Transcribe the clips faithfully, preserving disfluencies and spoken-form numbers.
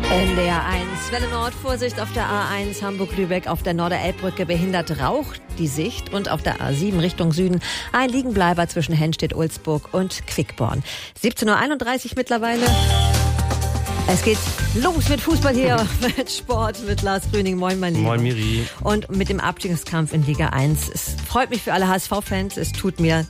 N D R eins, Welle Nord, Vorsicht auf der A eins Hamburg-Lübeck, auf der Norderelbbrücke behindert raucht die Sicht und auf der A sieben Richtung Süden ein Liegenbleiber zwischen Henstedt-Ulzburg und Quickborn. siebzehn Uhr einunddreißig mittlerweile. Es geht los mit Fußball hier, mit Sport, mit Lars Grüning. Moin, mein Lieber. Moin, Miri. Und mit dem Abstiegskampf in Liga eins. Es freut mich für alle H S V-Fans, es tut mir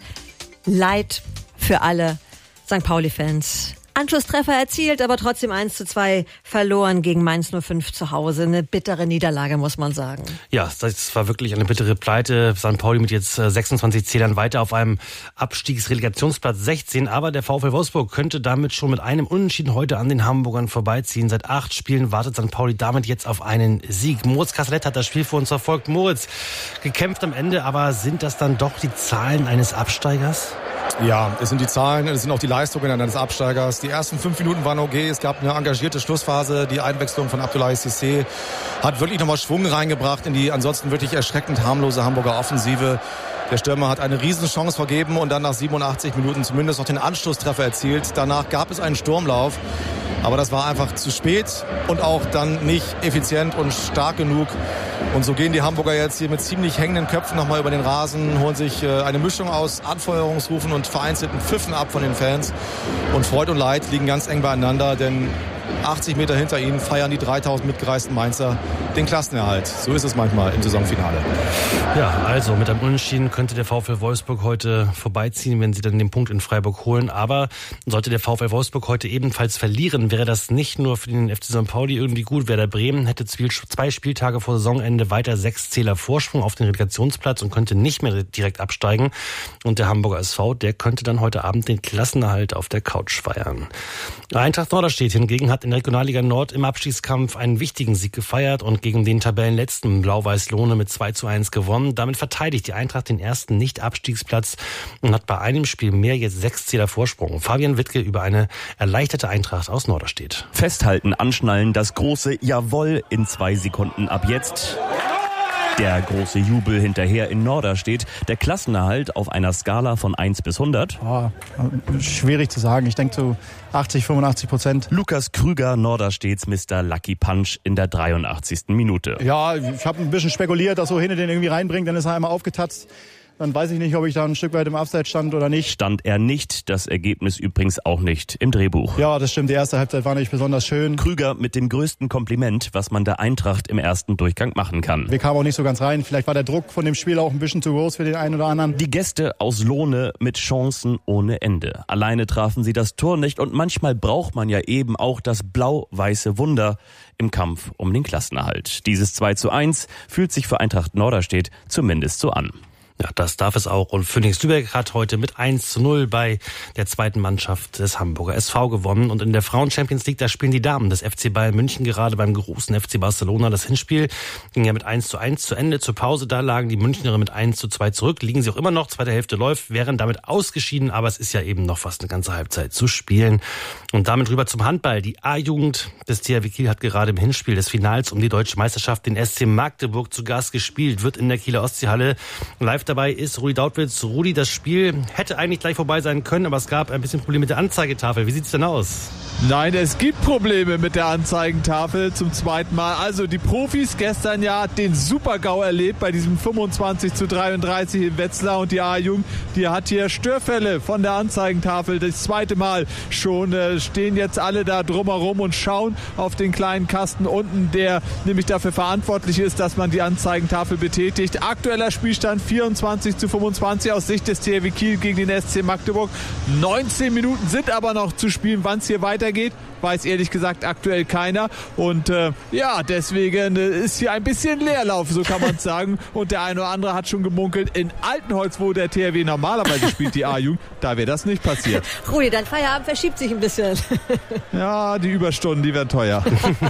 leid für alle Sankt Pauli-Fans. Anschlusstreffer erzielt, aber trotzdem eins zu zwei verloren gegen Mainz null fünf zu Hause. Eine bittere Niederlage, muss man sagen. Ja, das war wirklich eine bittere Pleite. Sankt Pauli mit jetzt sechsundzwanzig Zählern weiter auf einem Abstiegsrelegationsplatz sechzehn. Aber der VfL Wolfsburg könnte damit schon mit einem Unentschieden heute an den Hamburgern vorbeiziehen. Seit acht Spielen wartet Sankt Pauli damit jetzt auf einen Sieg. Moritz Kasselett hat das Spiel für uns verfolgt. Moritz, gekämpft am Ende, aber sind das dann doch die Zahlen eines Absteigers? Ja, es sind die Zahlen, es sind auch die Leistungen eines Absteigers. Die ersten fünf Minuten waren okay, es gab eine engagierte Schlussphase. Die Einwechslung von Abdoulaye Cissé hat wirklich nochmal Schwung reingebracht in die ansonsten wirklich erschreckend harmlose Hamburger Offensive. Der Stürmer hat eine Riesenchance vergeben und dann nach siebenundachtzig Minuten zumindest noch den Anschlusstreffer erzielt. Danach gab es einen Sturmlauf, aber das war einfach zu spät und auch dann nicht effizient und stark genug. Und so gehen die Hamburger jetzt hier mit ziemlich hängenden Köpfen nochmal über den Rasen, holen sich eine Mischung aus Anfeuerungsrufen und vereinzelten Pfiffen ab von den Fans. Und Freud und Leid liegen ganz eng beieinander, denn achtzig Meter hinter ihnen feiern die dreitausend mitgereisten Mainzer den Klassenerhalt. So ist es manchmal im Saisonfinale. Ja, also mit einem Unentschieden könnte der VfL Wolfsburg heute vorbeiziehen, wenn sie dann den Punkt in Freiburg holen. Aber sollte der VfL Wolfsburg heute ebenfalls verlieren, wäre das nicht nur für den F C Sankt Pauli irgendwie gut. Werder Bremen hätte zwei Spieltage vor Saisonende weiter sechs Zähler Vorsprung auf den Relegationsplatz und könnte nicht mehr direkt absteigen. Und der Hamburger S V, der könnte dann heute Abend den Klassenerhalt auf der Couch feiern. Eintracht Norderstedt hingegen hat in der Regionalliga Nord im Abstiegskampf einen wichtigen Sieg gefeiert und gegen den Tabellenletzten Blau-Weiß Lohne mit zwei zu eins gewonnen. Damit verteidigt die Eintracht den ersten Nicht-Abstiegsplatz und hat bei einem Spiel mehr jetzt sechs Zähler Vorsprung. Fabian Wittke über eine erleichterte Eintracht aus Norderstedt. Festhalten, anschnallen, das große Jawohl in zwei Sekunden ab jetzt. Der große Jubel hinterher in Norderstedt. Der Klassenerhalt auf einer Skala von eins bis hundert. Oh, schwierig zu sagen. Ich denke so achtzig, fünfundachtzig Prozent. Lukas Krüger, Norderstedts Mister Lucky Punch in der dreiundachtzigsten Minute. Ja, ich habe ein bisschen spekuliert, dass so Hinne den irgendwie reinbringt. Dann ist er einmal aufgetatzt. Dann weiß ich nicht, ob ich da ein Stück weit im Abseits stand oder nicht. Stand er nicht, das Ergebnis übrigens auch nicht im Drehbuch. Ja, das stimmt, die erste Halbzeit war nicht besonders schön. Krüger mit dem größten Kompliment, was man der Eintracht im ersten Durchgang machen kann. Wir kamen auch nicht so ganz rein, vielleicht war der Druck von dem Spiel auch ein bisschen zu groß für den einen oder anderen. Die Gäste aus Lohne mit Chancen ohne Ende. Alleine trafen sie das Tor nicht und manchmal braucht man ja eben auch das blau-weiße Wunder im Kampf um den Klassenerhalt. Dieses zwei zu eins fühlt sich für Eintracht Norderstedt zumindest so an. Ja, das darf es auch. Und Phoenix Lübeck hat heute mit eins zu null bei der zweiten Mannschaft des Hamburger S V gewonnen. Und in der Frauen-Champions League, da spielen die Damen des F C Bayern München gerade beim großen F C Barcelona. Das Hinspiel ging ja mit eins zu eins zu Ende. Zur Pause, da lagen die Münchnerinnen mit eins zu zwei zurück. Liegen sie auch immer noch. Zweite Hälfte läuft, wären damit ausgeschieden. Aber es ist ja eben noch fast eine ganze Halbzeit zu spielen. Und damit rüber zum Handball. Die A-Jugend des T H W Kiel hat gerade im Hinspiel des Finals um die deutsche Meisterschaft den S C Magdeburg zu Gast gespielt. Wird in der Kieler Ostseehalle live dabei ist Rudi Dautwitz. Rudi, das Spiel hätte eigentlich gleich vorbei sein können, aber es gab ein bisschen Probleme mit der Anzeigetafel. Wie sieht's denn aus? Nein, es gibt Probleme mit der Anzeigentafel zum zweiten Mal. Also die Profis gestern ja den Super-GAU erlebt bei diesem fünfundzwanzig zu dreiunddreißig in Wetzlar und die A-Jugend, die hat hier Störfälle von der Anzeigentafel. Das zweite Mal schon äh, stehen jetzt alle da drumherum und schauen auf den kleinen Kasten unten, der nämlich dafür verantwortlich ist, dass man die Anzeigentafel betätigt. Aktueller Spielstand vierundzwanzig zu fünfundzwanzig aus Sicht des T H W Kiel gegen den S C Magdeburg. neunzehn Minuten sind aber noch zu spielen. Wann es hier weitergeht, weiß ehrlich gesagt aktuell keiner. Und äh, ja, deswegen äh, ist hier ein bisschen Leerlauf, so kann man es sagen. Und der eine oder andere hat schon gemunkelt, in Altenholz, wo der T H W normalerweise spielt, die A-Jugend, da wäre das nicht passiert. Rudi, dein Feierabend verschiebt sich ein bisschen. Ja, die Überstunden, die werden teuer.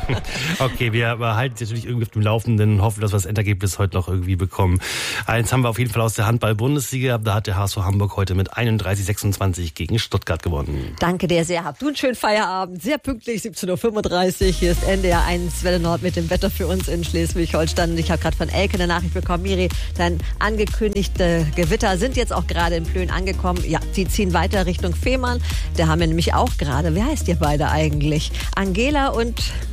Okay, wir behalten es natürlich irgendwie auf dem Laufenden und hoffen, dass wir das Endergebnis heute noch irgendwie bekommen. Eins haben wir auf jeden Fall aus der Handball-Bundesliga. Da hat der H S V Hamburg heute mit einunddreißig sechsundzwanzig gegen Stuttgart gewonnen. Danke dir sehr. Habt du einen schönen Feierabend. Sehr pünktlich, siebzehn Uhr fünfunddreißig. Hier ist N D R eins Welle Nord mit dem Wetter für uns in Schleswig-Holstein. Ich habe gerade von Elke eine Nachricht bekommen. Miri, dein angekündigte Gewitter sind jetzt auch gerade in Plön angekommen. Ja, sie ziehen weiter Richtung Fehmarn. Da haben wir nämlich auch gerade, wer heißt ihr beide eigentlich? Angela und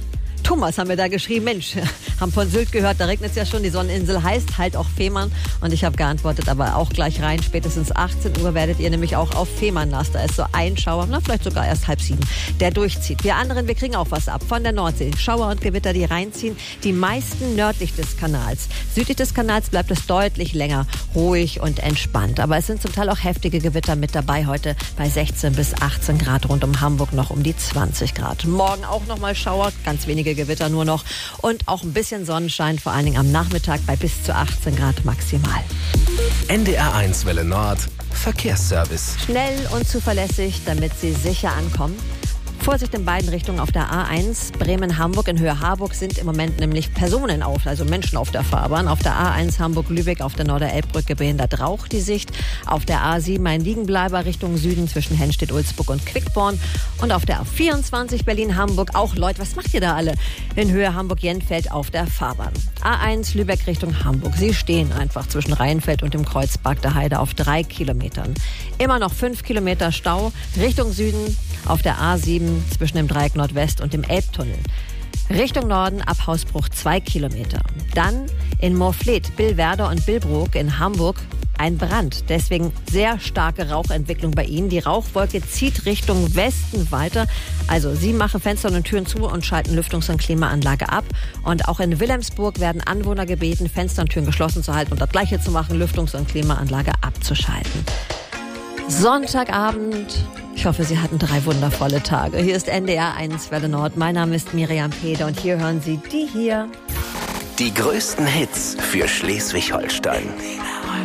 Thomas haben wir da geschrieben, Mensch, haben von Sylt gehört, da regnet es ja schon, die Sonneninsel heißt halt auch Fehmarn. Und ich habe geantwortet, aber auch gleich rein, spätestens achtzehn Uhr werdet ihr nämlich auch auf Fehmarn nass. Da ist so ein Schauer, na vielleicht sogar erst halb sieben, der durchzieht. Wir anderen, wir kriegen auch was ab von der Nordsee. Schauer und Gewitter, die reinziehen, die meisten nördlich des Kanals. Südlich des Kanals bleibt es deutlich länger ruhig und entspannt. Aber es sind zum Teil auch heftige Gewitter mit dabei, heute bei sechzehn bis achtzehn Grad, rund um Hamburg noch um die zwanzig Grad. Morgen auch nochmal Schauer, ganz wenige Gewitter nur noch und auch ein bisschen Sonnenschein, vor allen Dingen am Nachmittag bei bis zu achtzehn Grad maximal. N D R eins Welle Nord, Verkehrsservice. Schnell und zuverlässig, damit Sie sicher ankommen. Vorsicht in beiden Richtungen auf der A eins. Bremen-Hamburg in Höhe Harburg sind im Moment nämlich Personen auf, also Menschen auf der Fahrbahn. Auf der A eins Hamburg-Lübeck auf der Norder-Elbbrücke behindert Rauch die Sicht. Auf der A sieben ein Liegenbleiber Richtung Süden zwischen Hennstedt-Ulzburg und Quickborn. Und auf der A vierundzwanzig Berlin-Hamburg auch Leute, was macht ihr da alle? In Höhe Hamburg-Jenfeld auf der Fahrbahn. A eins Lübeck Richtung Hamburg. Sie stehen einfach zwischen Rheinfeld und dem Kreuzberg der Heide auf drei Kilometern. Immer noch fünf Kilometer Stau Richtung Süden auf der A sieben zwischen dem Dreieck Nordwest und dem Elbtunnel. Richtung Norden ab Hausbruch zwei Kilometer. Dann in Moorfleet, Billwerder und Billbrook in Hamburg ein Brand. Deswegen sehr starke Rauchentwicklung bei Ihnen. Die Rauchwolke zieht Richtung Westen weiter. Also Sie machen Fenster und Türen zu und schalten Lüftungs- und Klimaanlage ab. Und auch in Wilhelmsburg werden Anwohner gebeten, Fenster und Türen geschlossen zu halten und das Gleiche zu machen, Lüftungs- und Klimaanlage abzuschalten. Sonntagabend. Ich hoffe, Sie hatten drei wundervolle Tage. Hier ist N D R eins Welle Nord. Mein Name ist Miriam Peder und hier hören Sie die hier. Die größten Hits für Schleswig-Holstein.